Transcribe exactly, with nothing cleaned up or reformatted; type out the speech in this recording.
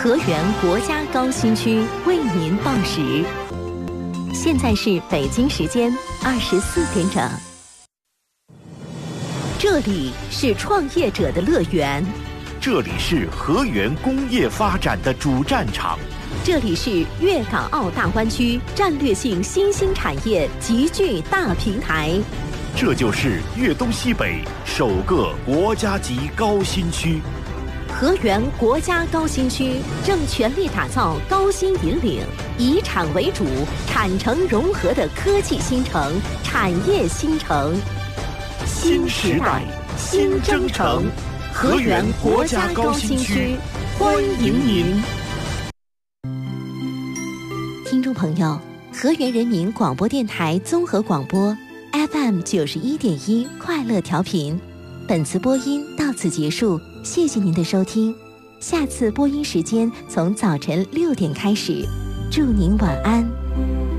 河源国家高新区为您报时。现在是北京时间二十四点整。这里是创业者的乐园， 这里是河源工业发展的主战场， 这里是粤港澳大湾区战略性新兴产业集聚大平台， 这就是粤东西北首个国家级高新区。 河源国家高新区正全力打造高新引领、以产为主、产城融合的科技新城、产业新城。 新时代，新征程，河源国家高新区，欢迎您。 听众朋友，河源人民广播电台综合广播 F M 九十一点一快乐调频，本次播音到此结束，谢谢您的收听。下次播音时间从早晨六点开始，祝您晚安。